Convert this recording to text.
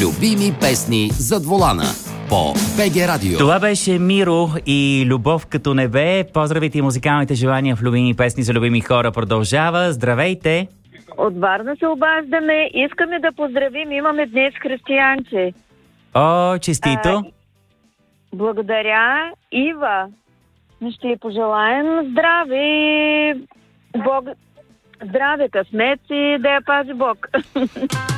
Любими песни зад волана по БГ Радио. Това беше Миро и Любов като небе. Поздравите и музикалните желания в любими песни за любими хора продължава. Здравейте! От Варна се обаждаме. Искаме да поздравим. Имаме днес християнче. О, честито! Благодаря, Ива. Ще й пожелаем здраве, Бог, здраве, късмет и да я пази Бог.